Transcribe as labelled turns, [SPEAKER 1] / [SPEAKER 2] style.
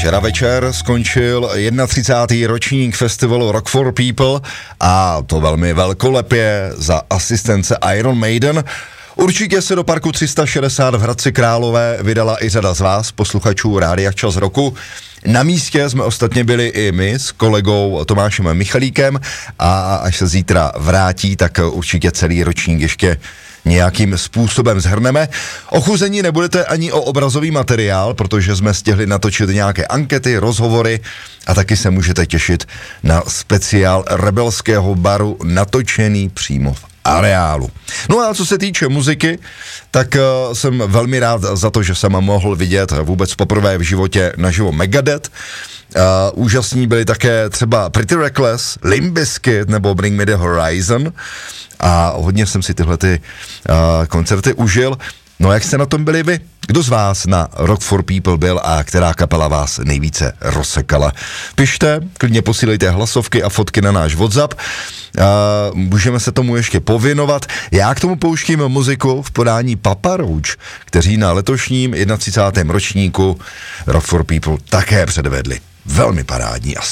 [SPEAKER 1] Včera večer skončil 31. ročník festivalu Rock for People a to velmi velkolepě za asistence Iron Maiden. Určitě se do parku 360 v Hradci Králové vydala i řada z vás, posluchačů Rádia Čas roku. Na místě jsme ostatně byli i my s kolegou Tomášem Michalíkem a až se zítra vrátí, tak určitě celý ročník ještě nějakým způsobem zhrneme. Ochuzení nebudete ani o obrazový materiál, protože jsme stihli natočit nějaké ankety, rozhovory a taky se můžete těšit na speciál Rebelského baru natočený přímo v areálu. No a co se týče muziky, tak jsem velmi rád za to, že jsem mohl vidět vůbec poprvé v životě naživo Megadeth. Úžasní byli také třeba Pretty Reckless, Limp Bizkit nebo Bring Me The Horizon a hodně jsem si tyhle koncerty užil. No jak jste na tom byli vy? Kdo z vás na Rock for People byl a která kapela vás nejvíce rozsekala? Pište, klidně posílejte hlasovky a fotky na náš WhatsApp. Můžeme se tomu ještě pověnovat. Já k tomu pouštím muziku v podání Papa Roach, kteří na letošním 31. ročníku Rock for People také předvedli velmi parádní a